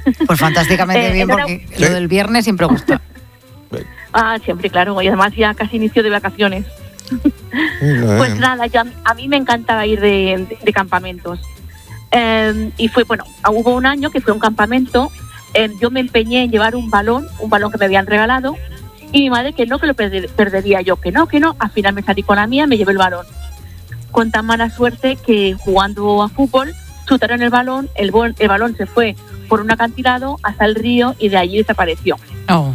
Pues fantásticamente bien, porque lo del viernes siempre gusta. Siempre, claro, y además ya casi inicio de vacaciones. Pues nada, a mí me encantaba ir de campamentos. Y fue, hubo un año que fue un campamento, yo me empeñé en llevar un balón que me habían regalado, y mi madre que lo perdería yo, que no, al final me salí con la mía, me llevé el balón. Con tan mala suerte que jugando a fútbol, chutaron el balón, el balón se fue por un acantilado hasta el río y de allí desapareció. Oh.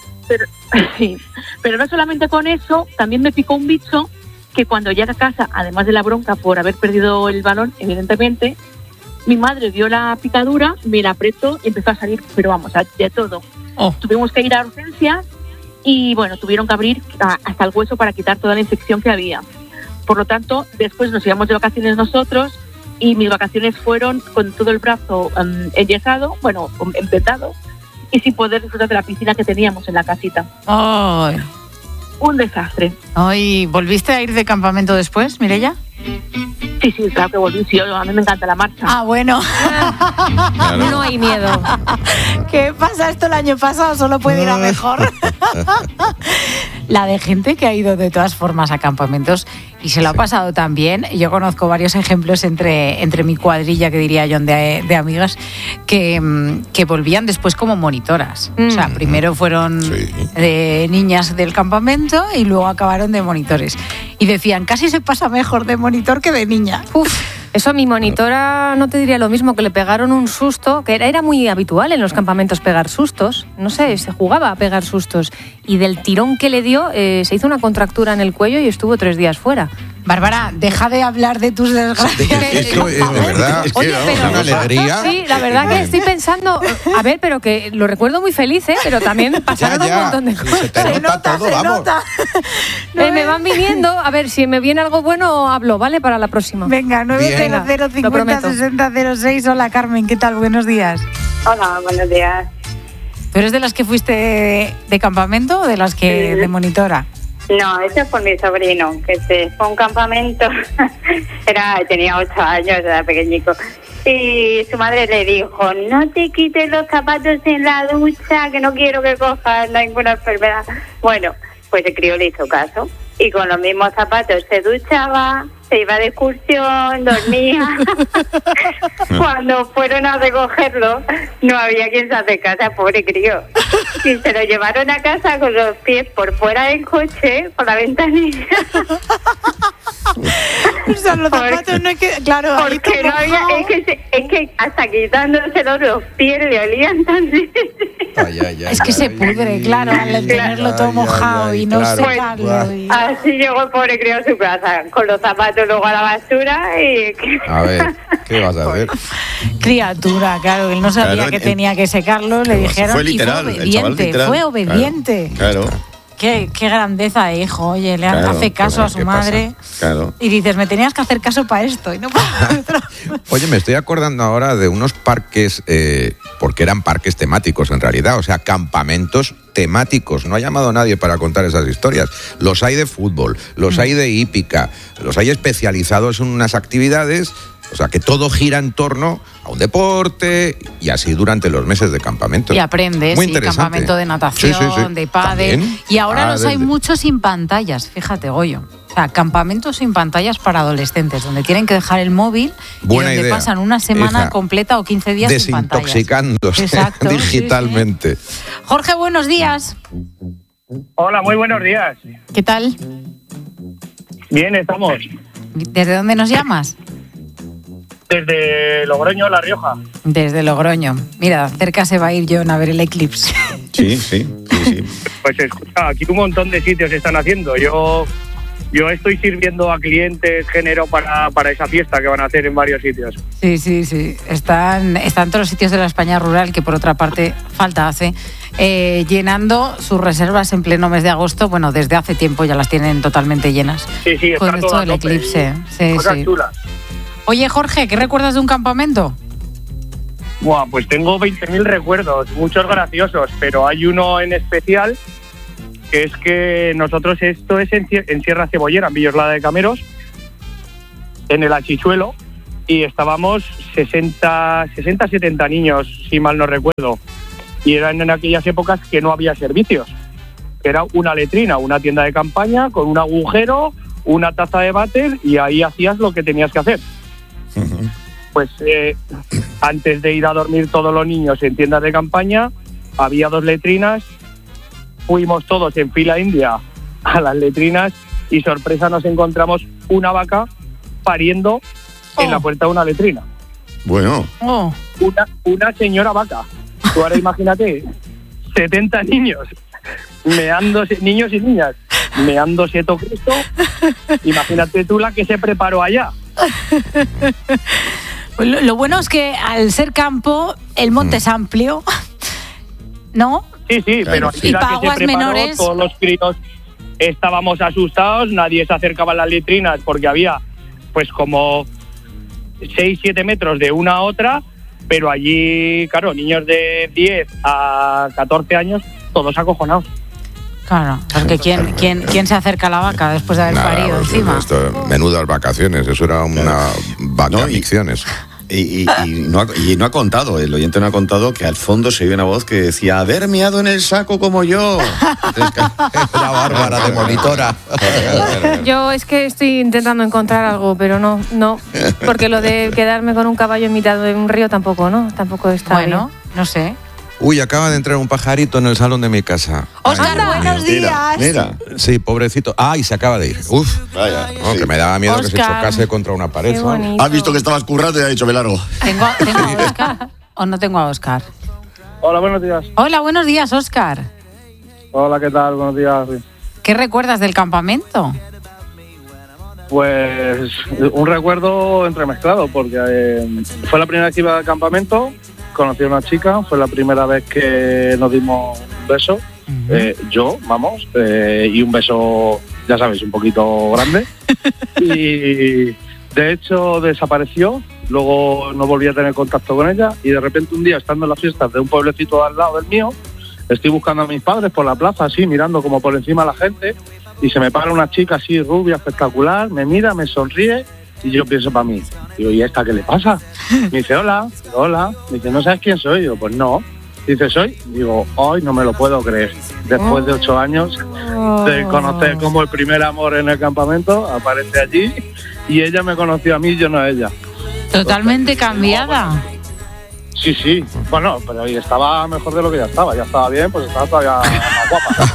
Pero no solamente con eso, también me picó un bicho que cuando llegué a casa, además de la bronca por haber perdido el balón, evidentemente, mi madre vio la picadura, me la apretó y empezó a salir, pero vamos, de todo. Oh. Tuvimos que ir a urgencias y tuvieron que abrir hasta el hueso para quitar toda la infección que había. Por lo tanto, después nos íbamos de vacaciones nosotros y mis vacaciones fueron con todo el brazo enyesado, empetado, y sin poder disfrutar de la piscina que teníamos en la casita. Ay. Un desastre. Ay, ¿volviste a ir de campamento después, Mireia? Sí, claro que volví. Sí, a mí me encanta la marcha. Ah, bueno. Claro. No hay miedo. ¿Qué pasa esto el año pasado? Solo puede ir a mejor. La de gente que ha ido de todas formas a campamentos y se lo ha pasado tan bien. Yo conozco varios ejemplos entre mi cuadrilla, que diría yo, de amigas, que volvían después como monitoras. O sea, primero fueron niñas del campamento y luego acabaron de monitores. Y decían, casi se pasa mejor de monitor que de niña. Eso a mi monitora no te diría lo mismo, que le pegaron un susto, que era muy habitual en los campamentos pegar sustos. No sé, se jugaba a pegar sustos. Y del tirón que le dio, se hizo una contractura en el cuello y estuvo 3 días fuera. Bárbara, deja de hablar de tus desgracias. Esto es de verdad, es una alegría. Sí, la verdad que estoy pensando, pero que lo recuerdo muy feliz, pero también pasaron un montón de cosas. Se nota todo, vamos. Me van viniendo, a ver, si me viene algo bueno, hablo, ¿vale? Para la próxima. Venga, 900506006. Hola, Carmen, ¿qué tal? Buenos días. Hola, buenos días. ¿Tú eres de las que fuiste de campamento o de las que de monitora? No, eso es por mi sobrino, que se fue a un campamento, tenía 8 años, era pequeñico, y su madre le dijo, no te quites los zapatos en la ducha, que no quiero que cojas ninguna enfermedad. Bueno, pues el crío le hizo caso, y con los mismos zapatos se duchaba, se iba de excursión, dormía. Cuando fueron a recogerlo, no había quien se acercase, pobre crío. Y se lo llevaron a casa con los pies por fuera del coche, por la ventanilla. O sea, los zapatos no es que... Claro, porque no había... Es que hasta quitándoselos los pies le olían tan... Es que se pudre, claro, al tenerlo todo mojado y no secarlo. Así llegó el pobre crío a su casa, con los zapatos luego a la basura y... A ver, ¿qué vas a hacer? Criatura, claro, él no sabía que tenía que secarlo, le dijeron, fue literal, y fue obediente. Claro. Qué grandeza de hijo, oye, le hace caso a su madre. Claro. Y dices, me tenías que hacer caso para esto y no para otro. Oye, me estoy acordando ahora de unos parques, porque eran parques temáticos en realidad, o sea, campamentos temáticos. No ha llamado nadie para contar esas historias. Los hay de fútbol, los hay de hípica, los hay especializados en unas actividades. O sea, que todo gira en torno a un deporte y así durante los meses de campamento. Y aprendes, muy interesante. Campamento de natación, de pádel. También. Y ahora los hay muchos sin pantallas, fíjate, Goyo. O sea, campamentos sin pantallas para adolescentes, donde tienen que dejar el móvil y donde pasan una semana completa o 15 días sin pantallas. Desintoxicándose digitalmente. Sí. Jorge, buenos días. Hola, muy buenos días. ¿Qué tal? Bien, estamos. ¿Desde dónde nos llamas? Desde Logroño, La Rioja. Desde Logroño. Mira, cerca se va a ir John a ver el eclipse. Sí. Pues escucha, aquí un montón de sitios se están haciendo. Yo estoy sirviendo a clientes género para esa fiesta que van a hacer en varios sitios. Sí. Están todos los sitios de la España rural, que por otra parte falta hace, llenando sus reservas en pleno mes de agosto. Bueno, desde hace tiempo ya las tienen totalmente llenas. Sí, con esto del eclipse. Sí. Chulas. Oye, Jorge, ¿qué recuerdas de un campamento? Pues tengo 20.000 recuerdos, muchos graciosos, pero hay uno en especial, que es que nosotros, esto es en Sierra Cebollera, en Villoslada de Cameros, en el Achichuelo, y estábamos 60, 70 niños, si mal no recuerdo. Y eran en aquellas épocas que no había servicios. Era una letrina, una tienda de campaña con un agujero, una taza de váter y ahí hacías lo que tenías que hacer. Uh-huh. Pues antes de ir a dormir todos los niños en tiendas de campaña, había 2 letrinas, fuimos todos en fila india a las letrinas y sorpresa nos encontramos una vaca pariendo en la puerta de una letrina. Bueno. Una señora vaca. Tú ahora imagínate, 70 niños, meándose, niños y niñas, meándose todo Cristo. Imagínate tú la que se preparó allá. Lo bueno es que al ser campo, el monte es amplio, ¿no? Sí, pero y para aguas menores. Todos los críos estábamos asustados, nadie se acercaba a las letrinas porque había pues como 6-7 metros de una a otra, pero allí, claro, niños de 10 a 14 años, todos acojonados. Claro, porque ¿quién se acerca a la vaca después de haber parido encima? Menudas vacaciones, eso era una vaca-micciones. Y no ha contado, el oyente no ha contado que al fondo se oye una voz que decía: haber meado en el saco como yo. La Bárbara de monitora. Yo es que estoy intentando encontrar algo, pero no, porque lo de quedarme con un caballo en mitad de un río tampoco está bien. Bueno, no sé. Uy, acaba de entrar un pajarito en el salón de mi casa. Óscar, buenos días. Mira. Sí, pobrecito. Y se acaba de ir. Uf. Vaya, Sí. Que me daba miedo Óscar, que se chocase contra una pared. Has visto que estabas currando y ha dicho: me largo. ¿Tengo a Óscar o no tengo a Óscar? Hola, buenos días. Hola, buenos días, Óscar. Hola, ¿qué tal? Buenos días. ¿Qué recuerdas del campamento? Pues un recuerdo entremezclado, porque fue la primera vez que iba al campamento, conocí a una chica, fue la primera vez que nos dimos un beso, y un beso, ya sabéis, un poquito grande, y de hecho desapareció, luego no volví a tener contacto con ella, y de repente un día, estando en las fiestas de un pueblecito al lado del mío, estoy buscando a mis padres por la plaza, así, mirando como por encima a la gente, y se me para una chica así, rubia, espectacular, me mira, me sonríe, y yo pienso para mí, digo, ¿y esta qué le pasa? Me dice, hola, me dice, ¿no sabes quién soy? Digo, pues no. Dice, ¿soy? Digo, hoy no me lo puedo creer. Después de 8 años de conocer como el primer amor en el campamento, aparece allí, y ella me conoció a mí, yo no a ella. Totalmente cambiada. Sí, bueno, pero ahí estaba mejor de lo que ya estaba bien, pues estaba todavía más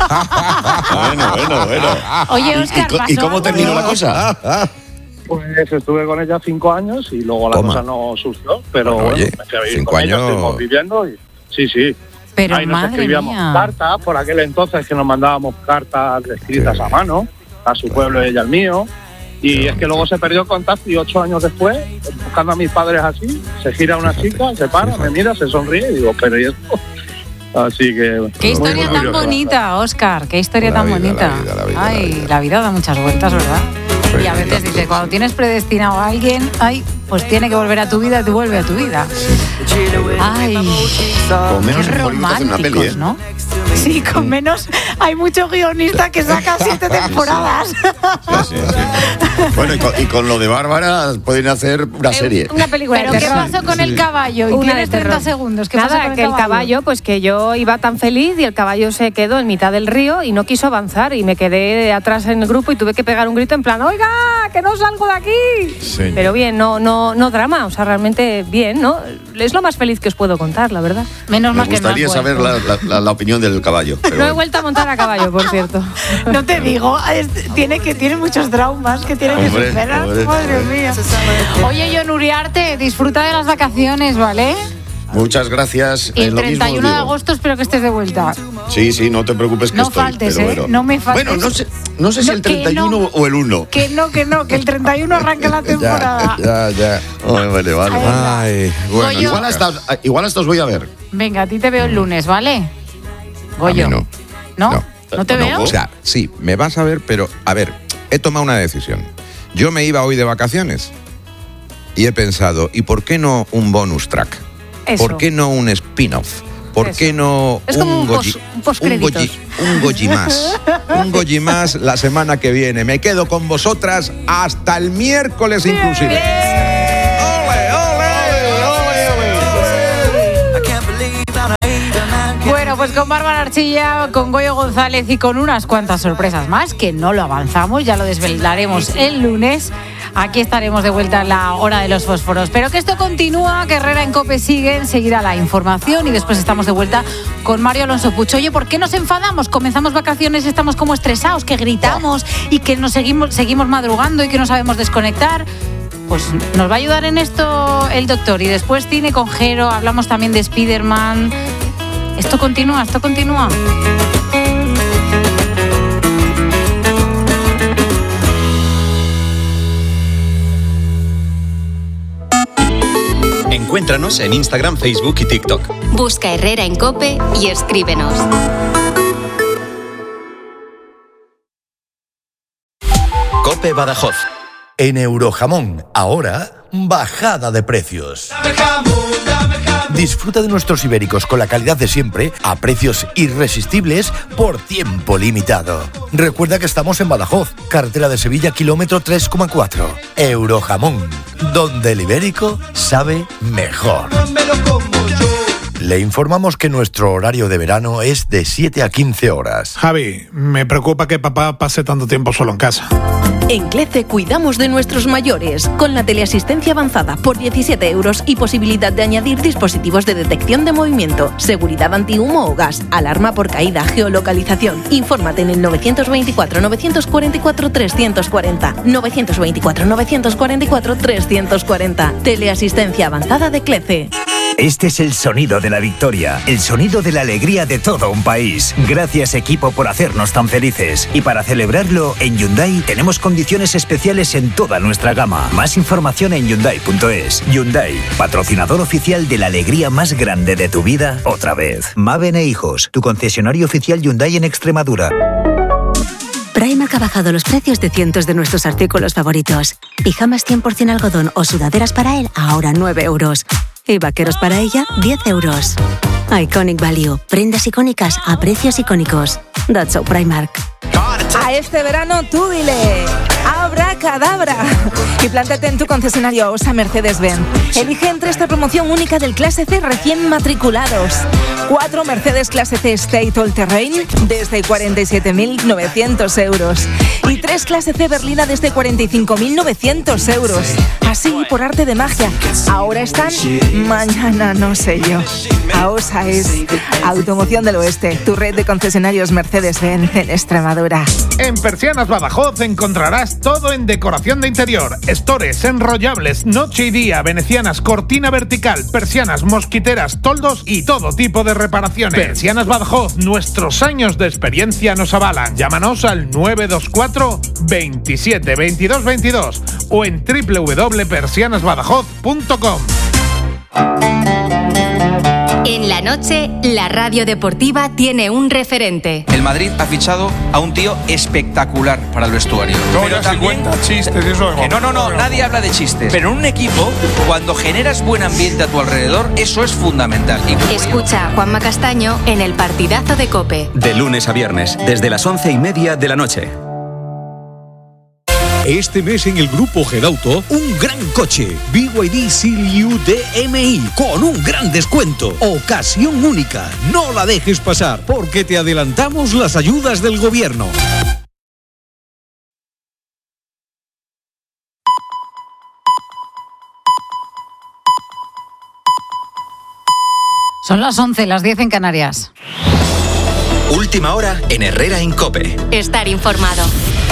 guapa. Bueno. Oye, Óscar, ¿Y cómo terminó la cosa? Pues estuve con ella 5 años y luego la cosa no surgió, pero bueno, oye, me quedé 5 con años. ella, estuvimos viviendo y sí. Pero ahí nos madre escribíamos mía. cartas, por aquel entonces que nos mandábamos cartas escritas a mano, a su pueblo y ella al mío. Y es que luego se perdió el contacto y 8 años después, buscando a mis padres así, se gira una chica, se para, me mira, se sonríe y digo, pero ¿y esto? Así que... Qué historia tan bonita, Óscar, qué historia tan bonita. Ay, la vida da muchas vueltas, ¿verdad? Y a veces dices, cuando tienes predestinado a alguien, pues tiene que volver a tu vida, te vuelve a tu vida. Ay, Con menos qué Hollywood hacen una peli, románticos, ¿no? Sí, con menos. Hay muchos guionistas que sacan 7 temporadas. Sí. Bueno, y con lo de Bárbara pueden hacer una serie. Una película. ¿Pero de qué terror. pasó con el caballo? Y Una tienes de terror. 30 segundos. ¿Qué pasó Nada, con que el caballo, pues que yo iba tan feliz y el caballo se quedó en mitad del río y no quiso avanzar y me quedé atrás en el grupo y tuve que pegar un grito en plan, oiga, que no salgo de aquí. Sí. Pero bien, no drama, o sea, realmente bien, ¿no? Es lo más feliz que os puedo contar, la verdad. Menos Me mal que gustaría no has saber vuelto. la opinión del caballo. Pero No he bueno. vuelto a montar a caballo, por cierto. No te digo, tiene muchos traumas que tiene que Hombre, superar. hombre. Madre mía. Oye, Jon Uriarte, disfruta de las vacaciones, ¿vale? Muchas gracias. Y el Lo mismo 31 de digo. agosto espero que estés de vuelta. Sí, no te preocupes que No estoy. faltes, pero ¿eh? bueno. No me faltes. Bueno, no sé si No, el que 31 no. o el 1. Que el 31 arranca la temporada. Ya. Vale. Ay, bueno. Goyo. Igual hasta os voy a ver. Venga, a ti te veo el lunes, ¿vale? Goyo. A mí ¿No? ¿No te veo? O sea, sí, me vas a ver, pero a ver, he tomado una decisión. Yo me iba hoy de vacaciones y he pensado, ¿y por qué no un bonus track? Eso. ¿Por qué no un spin-off? ¿Por Eso. qué no Es como un postcréditos. un Goyi más? Un Goyi más la semana que viene. Me quedo con vosotras hasta el miércoles inclusive. Bueno, pues con Bárbara Archilla, con Goyo González y con unas cuantas sorpresas más, que no lo avanzamos, ya lo desvelaremos el lunes. Aquí estaremos de vuelta en la hora de los fósforos. Pero que esto continúa, que Herrera en COPE sigue, enseguida la información y después estamos de vuelta con Mario Alonso Puch. Oye, ¿por qué nos enfadamos? Comenzamos vacaciones y estamos como estresados, que gritamos y que nos seguimos madrugando y que no sabemos desconectar. Pues nos va a ayudar en esto el doctor. Y después cine con Jero, hablamos también de Spiderman. Esto continúa. Encuéntranos en Instagram, Facebook y TikTok. Busca Herrera en COPE y escríbenos. COPE Badajoz. En Eurojamón, ahora, bajada de precios. Disfruta de nuestros ibéricos con la calidad de siempre a precios irresistibles por tiempo limitado. Recuerda que estamos en Badajoz, carretera de Sevilla, kilómetro 3,4. Eurojamón, donde el ibérico sabe mejor. Le informamos que nuestro horario de verano es de 7 a 15 horas. Javi, me preocupa que papá pase tanto tiempo solo en casa. En CLECE cuidamos de nuestros mayores, con la teleasistencia avanzada por 17 € y posibilidad de añadir dispositivos de detección de movimiento, seguridad antihumo o gas, alarma por caída, geolocalización. Infórmate en el 924 944 340, 924 944 340. Teleasistencia avanzada de CLECE. Este es el sonido de la victoria, el sonido de la alegría de todo un país. Gracias, equipo, por hacernos tan felices. Y para celebrarlo, en Hyundai tenemos condiciones especiales en toda nuestra gama. Más información en Hyundai.es. Hyundai, patrocinador oficial de la alegría más grande de tu vida, otra vez. Maven e Hijos, tu concesionario oficial Hyundai en Extremadura. Primark ha bajado los precios de cientos de nuestros artículos favoritos. Pijamas 100% algodón o sudaderas para él, ahora 9 €. Y vaqueros para ella, 10 €. Iconic Value. Prendas icónicas a precios icónicos. That's so Primark. A este verano tú dile abracadabra y plántate en tu concesionario OSA Mercedes-Benz. Elige entre esta promoción única del Clase C recién matriculados. 4 Mercedes Clase C State All Terrain desde 47.900 € y 3 Clase C Berlina desde 45.900 €. Así, por arte de magia, ahora están, mañana no sé yo. AOSA es Automoción del Oeste, tu red de concesionarios Mercedes-Benz en Extremadura. En Persianas Badajoz encontrarás todo en decoración de interior, estores, enrollables, noche y día, venecianas, cortina vertical, persianas, mosquiteras, toldos y todo tipo de reparaciones. Persianas Badajoz, nuestros años de experiencia nos avalan. Llámanos al 924 27 22 22 o en www.persianasbadajoz.com. En la noche, la radio deportiva tiene un referente. El Madrid ha fichado a un tío espectacular para el vestuario. Pero también chistes, eso es. No, nadie habla de chistes. Pero en un equipo, cuando generas buen ambiente a tu alrededor, eso es fundamental. Escucha a Juanma Castaño en el partidazo de COPE. De lunes a viernes, desde las 11:30 de la noche. Este mes en el Grupo Gedauto, un gran coche, BYD Seal-U DMI, con un gran descuento. Ocasión única, no la dejes pasar, porque te adelantamos las ayudas del gobierno. Son las 11, las 10 en Canarias. Última hora en Herrera en COPE. Estar informado.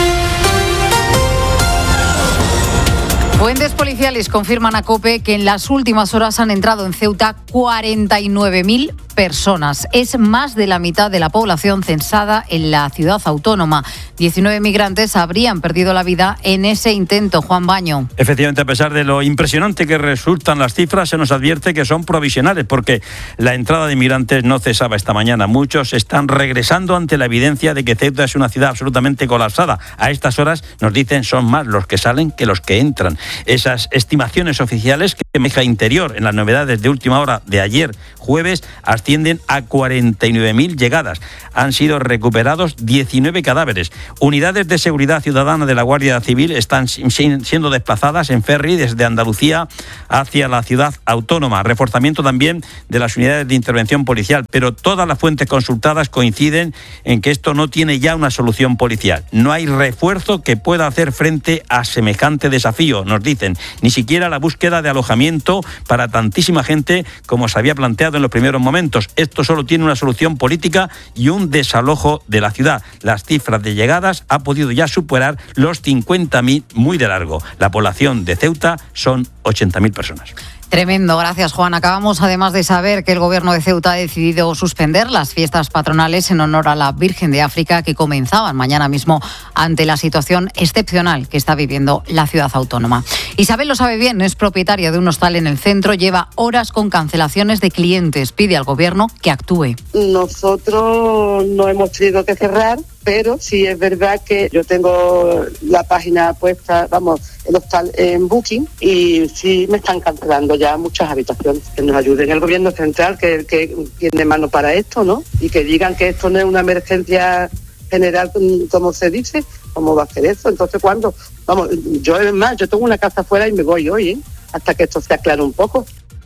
Fuentes policiales confirman a COPE que en las últimas horas han entrado en Ceuta 49.000 personas. Es más de la mitad de la población censada en la ciudad autónoma. 19 migrantes habrían perdido la vida en ese intento. Juan Baño. Efectivamente, a pesar de lo impresionante que resultan las cifras, se nos advierte que son provisionales porque la entrada de migrantes no cesaba esta mañana. Muchos están regresando ante la evidencia de que Ceuta es una ciudad absolutamente colapsada. A estas horas, nos dicen, son más los que salen que los que entran. Esas estimaciones oficiales que maneja Interior en las novedades de última hora de ayer, jueves, ascienden ascienden a 49.000 llegadas. Han sido recuperados 19 cadáveres. Unidades de seguridad ciudadana de la Guardia Civil están siendo desplazadas en ferry desde Andalucía hacia la ciudad autónoma. Reforzamiento también de las unidades de intervención policial. Pero todas las fuentes consultadas coinciden en que esto no tiene ya una solución policial. No hay refuerzo que pueda hacer frente a semejante desafío, nos dicen. Ni siquiera la búsqueda de alojamiento para tantísima gente como se había planteado en los primeros momentos. Esto solo tiene una solución política y un desalojo de la ciudad. Las cifras de llegadas ha podido ya superar los 50.000 muy de largo. La población de Ceuta son 80.000 personas. Tremendo, gracias Juan. Acabamos además de saber que el Gobierno de Ceuta ha decidido suspender las fiestas patronales en honor a la Virgen de África que comenzaban mañana mismo ante la situación excepcional que está viviendo la ciudad autónoma. Isabel lo sabe bien, es propietaria de un hostal en el centro, lleva horas con cancelaciones de clientes, pide al Gobierno que actúe. Nosotros no hemos tenido que cerrar, pero sí es verdad que yo tengo la página puesta, el hostal en Booking, y sí me están cancelando ya muchas habitaciones. Que nos ayuden el Gobierno central, que tiene mano para esto, ¿no? Y que digan que esto no es una emergencia general, como se dice. ¿Cómo va a hacer eso? Entonces, ¿cuándo? Yo tengo una casa afuera y me voy hoy, hasta que esto se aclare un poco.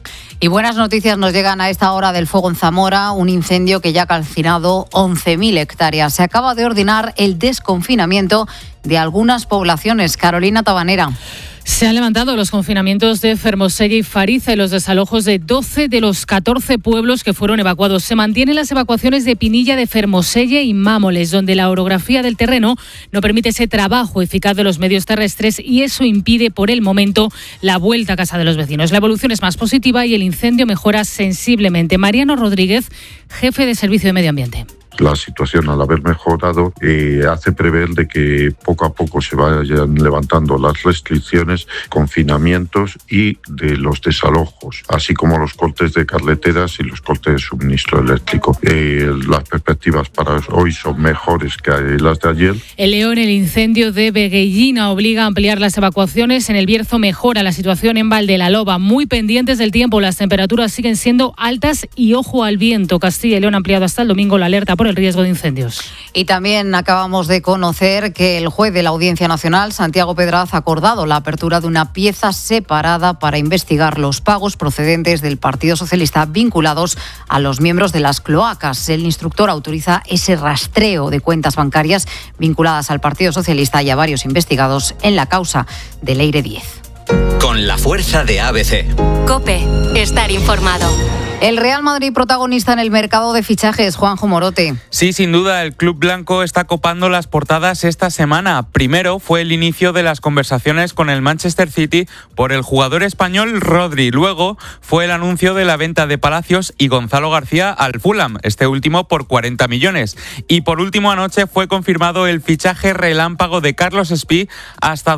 Y buenas noticias nos llegan a esta hora del fuego en Zamora, un incendio que ya ha calcinado 11.000 hectáreas. Se acaba de ordenar el desconfinamiento de algunas poblaciones. Carolina Tabanera. Se han levantado los confinamientos de Fermoselle y Fariza y los desalojos de 12 de los 14 pueblos que fueron evacuados. Se mantienen las evacuaciones de Pinilla de Fermoselle y Mámoles, donde la orografía del terreno no permite ese trabajo eficaz de los medios terrestres y eso impide por el momento la vuelta a casa de los vecinos. La evolución es más positiva y el incendio mejora sensiblemente. Mariano Rodríguez, jefe de Servicio de Medio Ambiente. La situación, al haber mejorado, hace prever de que poco a poco se vayan levantando las restricciones, confinamientos y de los desalojos, así como los cortes de carreteras y los cortes de suministro eléctrico. Las perspectivas para hoy son mejores que las de ayer. En León, el incendio de Veguellina obliga a ampliar las evacuaciones. En el Bierzo mejora la situación en Valdelaloba. Muy pendientes del tiempo, las temperaturas siguen siendo altas y ojo al viento. Castilla y León ha ampliado hasta el domingo la alerta por el riesgo de incendios. Y también acabamos de conocer que el juez de la Audiencia Nacional, Santiago Pedraz, ha acordado la apertura de una pieza separada para investigar los pagos procedentes del Partido Socialista vinculados a los miembros de las cloacas. El instructor autoriza ese rastreo de cuentas bancarias vinculadas al Partido Socialista y a varios investigados en la causa de Leire 10. Con la fuerza de ABC. COPE, estar informado. El Real Madrid protagonista en el mercado de fichajes, Juanjo Morote. Sí, sin duda, el club blanco está copando las portadas esta semana. Primero fue el inicio de las conversaciones con el Manchester City por el jugador español Rodri. Luego fue el anuncio de la venta de Palacios y Gonzalo García al Fulham, este último por 40 millones. Y por último, anoche fue confirmado el fichaje relámpago de Carlos Espí hasta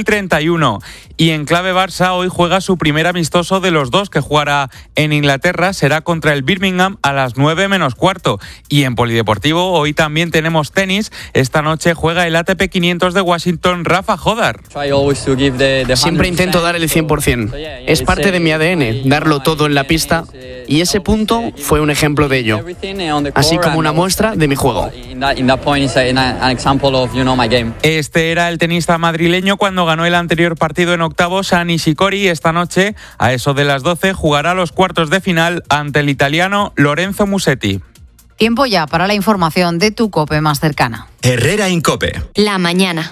2031. Y en clave Barça, hoy juega su primer amistoso de los dos que jugará en Inglaterra. Será contra el Birmingham a las 9 menos cuarto. Y en Polideportivo hoy también tenemos tenis. Esta noche juega el ATP 500 de Washington, Rafa Jodar. Siempre intento dar el 100%. Es parte de mi ADN, darlo todo en la pista. Y ese punto fue un ejemplo de ello. Así como una muestra de mi juego. Este era el tenista madrileño cuando ganó el anterior partido en octavos a Nishikori. Esta noche, a eso de las 12, jugará los cuartos de final ante el italiano Lorenzo Musetti. Tiempo ya para la información de tu COPE más cercana. Herrera en COPE. La mañana.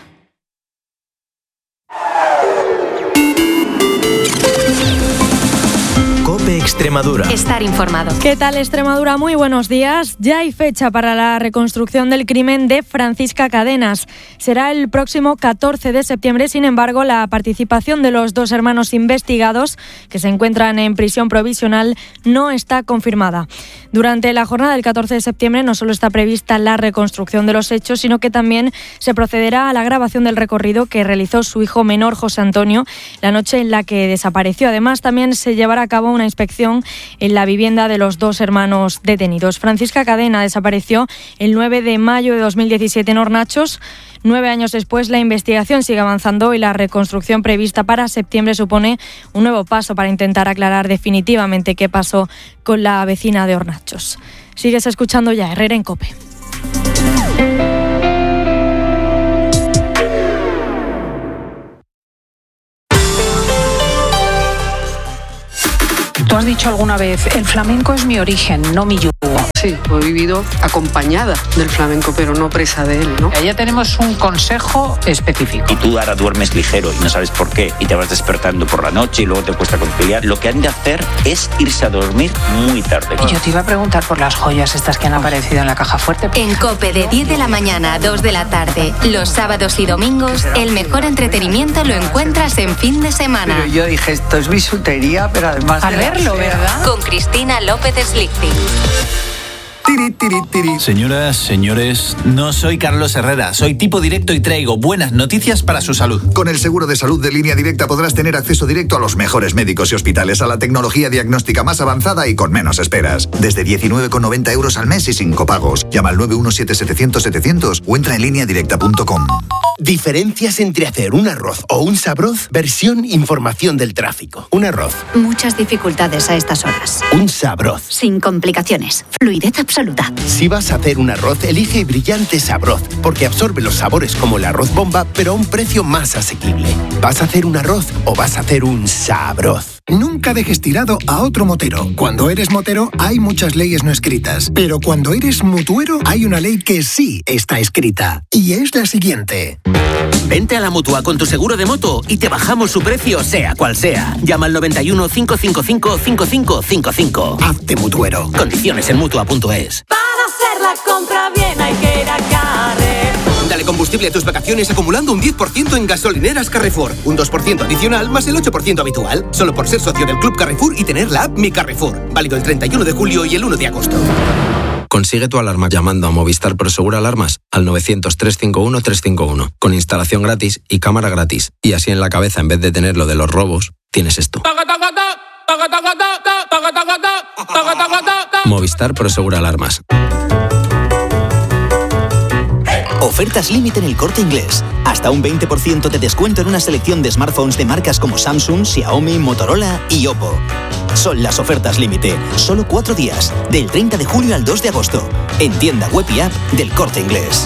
COPE Extremadura. Estar informado. ¿Qué tal, Extremadura? Muy buenos días. Ya hay fecha para la reconstrucción del crimen de Francisca Cadenas. Será el próximo 14 de septiembre. Sin embargo, la participación de los dos hermanos investigados que se encuentran en prisión provisional no está confirmada. Durante la jornada del 14 de septiembre no solo está prevista la reconstrucción de los hechos, sino que también se procederá a la grabación del recorrido que realizó su hijo menor, José Antonio, la noche en la que desapareció. Además, también se llevará a cabo una inspección en la vivienda de los dos hermanos detenidos. Francisca Cadena desapareció el 9 de mayo de 2017 en Hornachos. 9 años después, la investigación sigue avanzando y la reconstrucción prevista para septiembre supone un nuevo paso para intentar aclarar definitivamente qué pasó con la vecina de Hornachos. Sigues escuchando ya Herrera en COPE. Tú has dicho alguna vez, el flamenco es mi origen, no mi yugo. Sí, he vivido acompañada del flamenco, pero no presa de él, ¿no? Ya tenemos un consejo específico. Y tú ahora duermes ligero y no sabes por qué, y te vas despertando por la noche y luego te cuesta conciliar. Lo que han de hacer es irse a dormir muy tarde. Y yo te iba a preguntar por las joyas estas que han aparecido en la caja fuerte. En COPE, de 10 de la mañana a 2 de la tarde, los sábados y domingos, el mejor entretenimiento lo encuentras en fin de semana. Pero yo dije, esto es bisutería, pero además... A verlo, ¿verdad? Con Cristina López Slichting. Señoras, señores, no soy Carlos Herrera, soy tipo directo y traigo buenas noticias para su salud. Con el seguro de salud de Línea Directa podrás tener acceso directo a los mejores médicos y hospitales, a la tecnología diagnóstica más avanzada y con menos esperas. Desde 19,90 euros al mes y sin copagos. Llama al 917-700-700 o entra en lineadirecta.com. Diferencias entre hacer un arroz o un sabroz, versión información del tráfico. Un arroz. Muchas dificultades a estas horas. Un sabroz. Sin complicaciones. Fluidez absoluta. Si vas a hacer un arroz, elige Brillante Sabroz, porque absorbe los sabores como el arroz bomba, pero a un precio más asequible. ¿Vas a hacer un arroz o vas a hacer un sabroz? Nunca dejes tirado a otro motero. Cuando eres motero hay muchas leyes no escritas, pero cuando eres mutuero hay una ley que sí está escrita, y es la siguiente. Vente a la Mutua con tu seguro de moto y te bajamos su precio sea cual sea. Llama al 91 555 5555. Hazte mutuero. Condiciones en Mutua.es. Para hacer la compra bien hay que ir a Carrefour. Dale combustible a tus vacaciones acumulando un 10% en gasolineras Carrefour. Un 2% adicional más el 8% habitual. Solo por ser socio del Club Carrefour y tener la app Mi Carrefour. Válido el 31 de julio y el 1 de agosto. Consigue tu alarma llamando a Movistar Prosegur Alarmas al 900-351-351, con instalación gratis y cámara gratis. Y así en la cabeza, en vez de tener lo de los robos, tienes esto. Movistar Prosegur Alarmas. Ofertas límite en El Corte Inglés. Hasta un 20% de descuento en una selección de smartphones de marcas como Samsung, Xiaomi, Motorola y Oppo. Son las ofertas límite. Solo 4 días, del 30 de julio al 2 de agosto. En tienda web y app del Corte Inglés.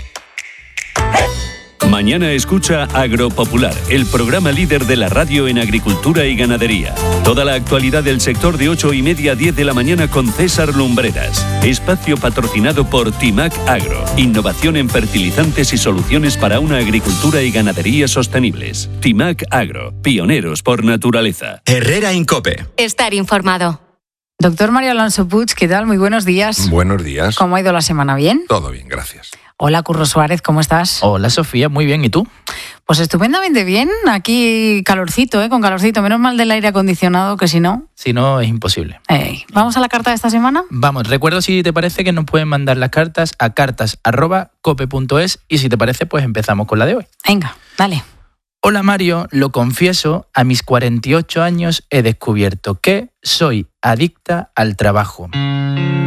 Mañana escucha Agropopular, el programa líder de la radio en agricultura y ganadería. Toda la actualidad del sector de 8:30 a 10 de la mañana con César Lumbreras. Espacio patrocinado por Timac Agro. Innovación en fertilizantes y soluciones para una agricultura y ganadería sostenibles. Timac Agro, pioneros por naturaleza. Herrera en COPE. Estar informado. Doctor Mario Alonso Puig, ¿qué tal? Muy buenos días. Buenos días. ¿Cómo ha ido la semana? ¿Bien? Todo bien, gracias. Hola, Curro Suárez, ¿cómo estás? Hola, Sofía, muy bien, ¿y tú? Pues estupendamente bien, aquí calorcito, con calorcito, menos mal del aire acondicionado, que si no... Si no, es imposible. ¿Vamos a la carta de esta semana? Vamos, recuerdo si te parece que nos pueden mandar las cartas a cartas@cope.es y si te parece, pues empezamos con la de hoy. Venga, dale. Hola Mario, lo confieso, a mis 48 años he descubierto que soy adicta al trabajo.